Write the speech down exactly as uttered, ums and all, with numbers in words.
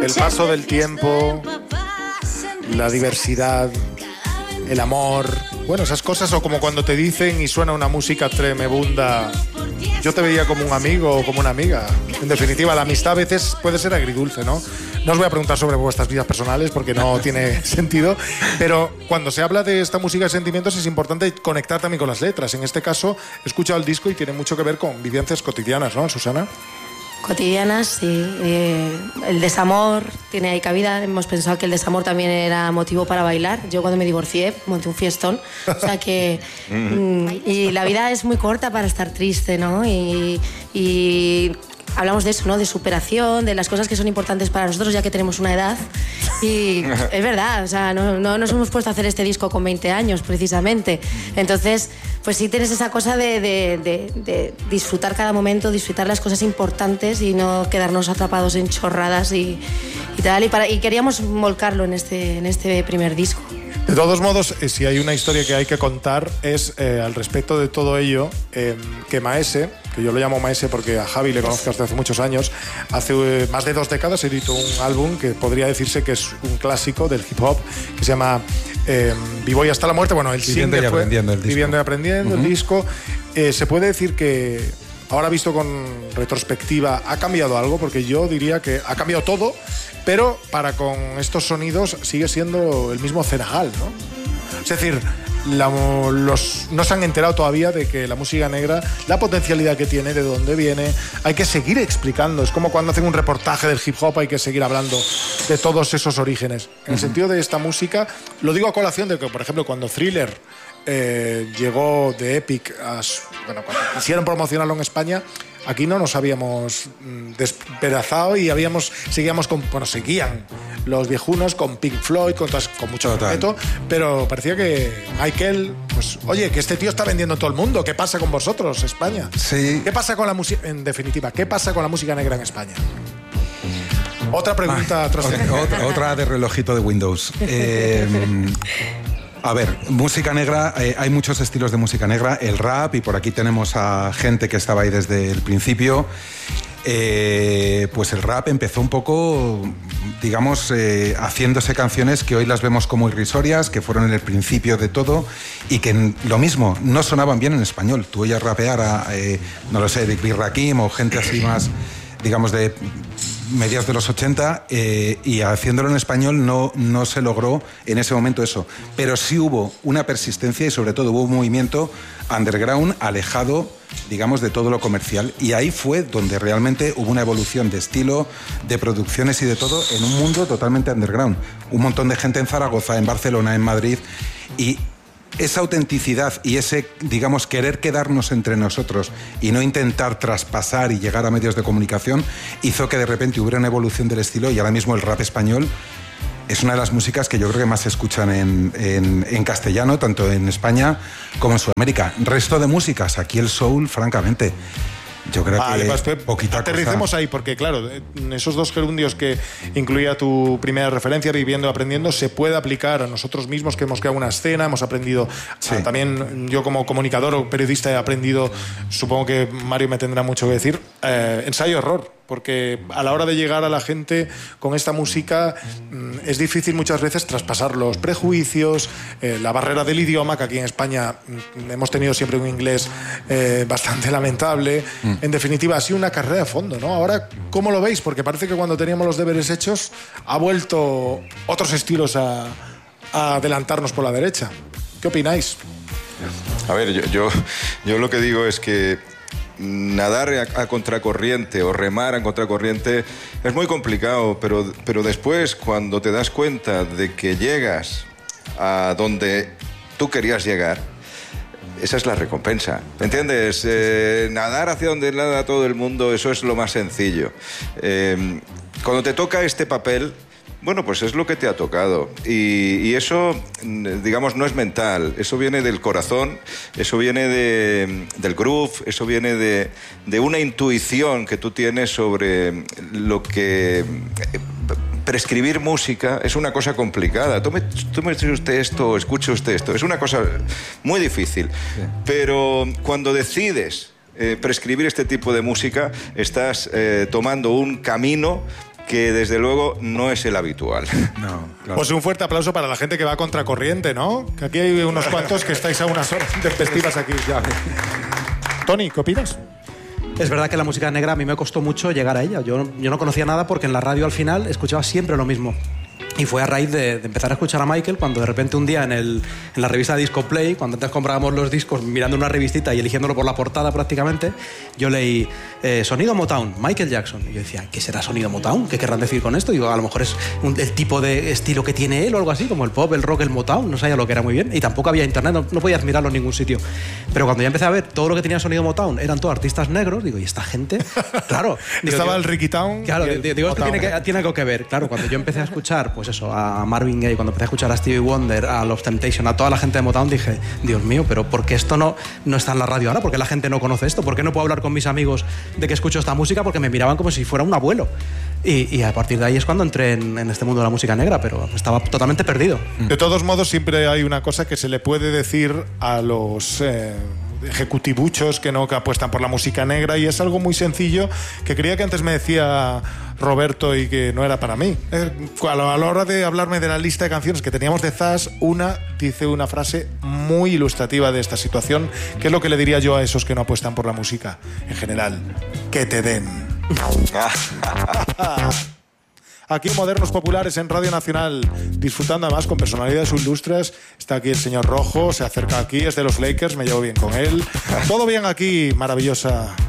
El paso del tiempo, la diversidad, el amor, bueno, esas cosas, o como cuando te dicen y suena una música tremebunda, yo te veía como un amigo o como una amiga. En definitiva, la amistad a veces puede ser agridulce, ¿no? No os voy a preguntar sobre vuestras vidas personales porque no tiene sentido, pero cuando se habla de esta música de sentimientos es importante conectar también con las letras. En este caso, he escuchado el disco y tiene mucho que ver con vivencias cotidianas, ¿no, Susana? Cotidianas, sí. Eh, el desamor tiene ahí cabida. Hemos pensado que el desamor también era motivo para bailar. Yo cuando me divorcié monté un fiestón. O sea que... mm, y la vida es muy corta para estar triste, ¿no? Y... y hablamos de eso, ¿no? De superación, de las cosas que son importantes para nosotros ya que tenemos una edad. Y es verdad, o sea, no, no nos hemos puesto a hacer este disco con veinte años, precisamente. Entonces, pues sí tienes esa cosa de, de, de, de disfrutar cada momento, disfrutar las cosas importantes y no quedarnos atrapados en chorradas y, y tal. Y, para, y queríamos volcarlo en este, en este primer disco. De todos modos, eh, si hay una historia que hay que contar es eh, al respecto de todo ello, eh, que Maese, que yo lo llamo Maese porque a Javi le conozco desde hace muchos años, hace eh, más de dos décadas editó un álbum que podría decirse que es un clásico del hip hop, que se llama eh, Vivo y hasta la muerte. Bueno, el Viviendo single y fue aprendiendo el disco. Viviendo y aprendiendo, uh-huh. El disco. Eh, se puede decir que ahora visto con retrospectiva ha cambiado algo, porque yo diría que ha cambiado todo, pero para con estos sonidos sigue siendo el mismo Cenagal, ¿no? Es decir, la, los, no se han enterado todavía de que la música negra, la potencialidad que tiene, de dónde viene, hay que seguir explicando. Es como cuando hacen un reportaje del hip hop, hay que seguir hablando de todos esos orígenes. En el sentido de esta música, lo digo a colación de que, por ejemplo, cuando Thriller eh, llegó de Epic, a, bueno, cuando quisieron promocionarlo en España, aquí no nos habíamos despedazado y habíamos, seguíamos con, bueno, seguían los viejunos con Pink Floyd, con, todas, con mucho respeto, pero parecía que Michael, pues, oye, que este tío está vendiendo en todo el mundo. ¿Qué pasa con vosotros, España? Sí. ¿Qué pasa con la música, en definitiva, qué pasa con la música negra en España? Otra pregunta. Ah, otra, otra de relojito de Windows. Eh, A ver, música negra, eh, hay muchos estilos de música negra, el rap, y por aquí tenemos a gente que estaba ahí desde el principio. Eh, pues el rap empezó un poco, digamos, eh, haciéndose canciones que hoy las vemos como irrisorias, que fueron en el principio de todo, y que lo mismo, no sonaban bien en español. Tú oyes rapear a, eh, no lo sé, Eric B. Rakim o gente así más, digamos, de mediados de los ochenta, eh, y haciéndolo en español no, no se logró en ese momento eso. Pero sí hubo una persistencia y sobre todo hubo un movimiento underground alejado, digamos, de todo lo comercial. Y ahí fue donde realmente hubo una evolución de estilo, de producciones y de todo en un mundo totalmente underground. Un montón de gente en Zaragoza, en Barcelona, en Madrid, y esa autenticidad y ese, digamos, querer quedarnos entre nosotros y no intentar traspasar y llegar a medios de comunicación hizo que de repente hubiera una evolución del estilo, y ahora mismo el rap español es una de las músicas que yo creo que más se escuchan en, en, en castellano, tanto en España como en Sudamérica. Resto de músicas, aquí el soul, francamente, yo creo vale, que pues, poquita aterricemos cosa. Ahí, porque claro, esos dos gerundios que incluía tu primera referencia, Viviendo y Aprendiendo, se puede aplicar a nosotros mismos, que hemos creado una escena, hemos aprendido, sí. a, también yo como comunicador o periodista he aprendido, supongo que Mario me tendrá mucho que decir, eh, ensayo-error. Porque a la hora de llegar a la gente con esta música es difícil muchas veces traspasar los prejuicios, eh, la barrera del idioma, que aquí en España hemos tenido siempre un inglés eh, bastante lamentable. Mm. En definitiva, ha sido una carrera de fondo, ¿no? Ahora, ¿cómo lo veis? Porque parece que cuando teníamos los deberes hechos ha vuelto otros estilos a, a adelantarnos por la derecha. ¿Qué opináis? A ver, yo, yo, yo lo que digo es que nadar a, a contracorriente o remar a contracorriente es muy complicado, pero, pero después, cuando te das cuenta de que llegas a donde tú querías llegar, esa es la recompensa, ¿entiendes? Eh, nadar hacia donde nada todo el mundo, eso es lo más sencillo. Eh, cuando te toca este papel, bueno, pues es lo que te ha tocado. Y, y eso, digamos, no es mental. Eso viene del corazón, eso viene de, del groove, eso viene de, de una intuición que tú tienes sobre lo que... Prescribir música es una cosa complicada. Tome, tome usted esto, escuche usted esto. Es una cosa muy difícil. Sí. Pero cuando decides eh, prescribir este tipo de música, estás eh, tomando un camino que desde luego no es el habitual. No, claro. Pues un fuerte aplauso para la gente que va a contracorriente, ¿no? Que aquí hay unos cuantos que estáis a unas horas intempestivas aquí. Ya. Tony, ¿qué opinas? Es verdad que la música negra a mí me costó mucho llegar a ella. Yo, yo no conocía nada porque en la radio al final escuchaba siempre lo mismo. Y fue a raíz de, de empezar a escuchar a Michael cuando de repente un día en, el, en la revista Disco Play, cuando antes comprábamos los discos mirando una revistita y eligiéndolo por la portada prácticamente, yo leí eh, Sonido Motown, Michael Jackson. Y yo decía, ¿qué será Sonido Motown? ¿Qué querrán decir con esto? Y digo, a lo mejor es un, el tipo de estilo que tiene él o algo así, como el pop, el rock, el Motown. No sabía lo que era muy bien. Y tampoco había internet, no, no podías mirarlo en ningún sitio. Pero cuando ya empecé a ver todo lo que tenía Sonido Motown, eran todos artistas negros, digo, ¿y esta gente? Claro. Digo, Estaba digo, el Ricky Town. Claro, el digo, esto tiene, que, tiene algo que ver. Claro, cuando yo empecé a escuchar, pues eso, a Marvin Gaye, cuando empecé a escuchar a Stevie Wonder, a Los Temptation, a toda la gente de Motown, dije, Dios mío, pero ¿por qué esto no, no está en la radio ahora? ¿Por qué la gente no conoce esto? ¿Por qué no puedo hablar con mis amigos de que escucho esta música? Porque me miraban como si fuera un abuelo. Y, y a partir de ahí es cuando entré en, en este mundo de la música negra, pero estaba totalmente perdido. De todos modos, siempre hay una cosa que se le puede decir a los eh, ejecutivuchos que no que apuestan por la música negra, y es algo muy sencillo que creía que antes me decía Roberto y que no era para mí. Eh, a la hora de hablarme de la lista de canciones que teníamos de Zas, una dice una frase muy ilustrativa de esta situación, que es lo que le diría yo a esos que no apuestan por la música en general: que te den. Aquí Modernos Populares en Radio Nacional, disfrutando además con personalidades ilustres. Está aquí el señor Rojo, se acerca aquí, es de los Lakers, me llevo bien con él. Todo bien aquí, maravillosa